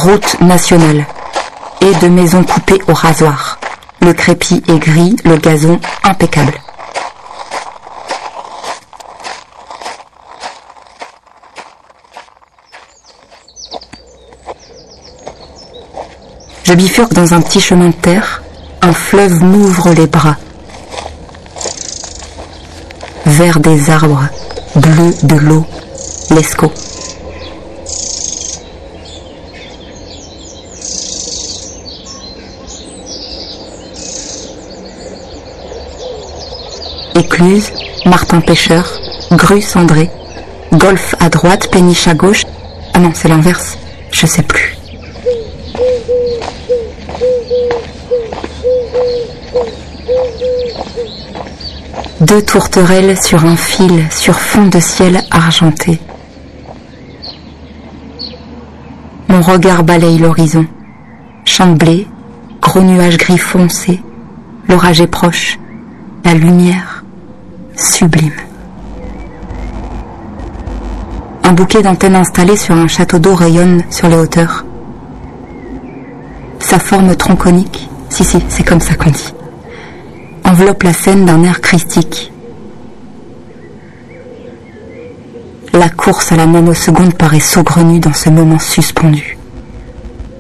Route nationale. Et de maisons coupées au rasoir. Le crépi est gris, le gazon impeccable. Je bifurque dans un petit chemin de terre, un fleuve m'ouvre les bras. Vert des arbres, bleu de l'eau, l'Escaut. Écluse, Martin Pêcheur, Grue cendrée, Golfe à droite, Péniche à gauche. Ah non, c'est l'inverse, je sais plus. Deux tourterelles sur un fil, sur fond de ciel argenté. Mon regard balaye l'horizon. Champ de blé, gros nuages gris foncé. L'orage est proche. La lumière, sublime. Un bouquet d'antennes installées sur un château d'eau rayonne sur les hauteurs. Sa forme tronconique, si, c'est comme ça qu'on dit, enveloppe la scène d'un air christique. La course à la nanoseconde paraît saugrenue dans ce moment suspendu.